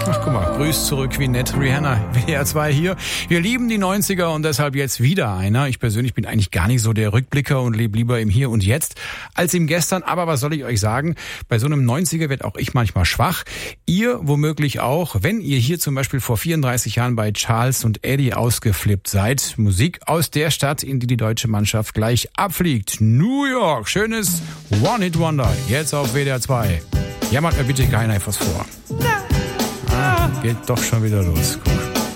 Ach, guck mal, grüß zurück, wie nett, Rihanna, WDR 2 hier. Wir lieben die 90er und deshalb jetzt wieder einer. Ich persönlich bin eigentlich gar nicht so der Rückblicker und lebe lieber im Hier und Jetzt als im Gestern. Aber was soll ich euch sagen? Bei so einem 90er wird auch ich manchmal schwach. Ihr womöglich auch, wenn ihr hier zum Beispiel vor 34 Jahren bei Charles und Eddie ausgeflippt seid. Musik aus der Stadt, in die die deutsche Mannschaft gleich abfliegt. New York, schönes One-Hit-Wonder. Jetzt auf WDR 2. Jammert mir bitte keiner etwas vor. Geht doch schon wieder los. Guck.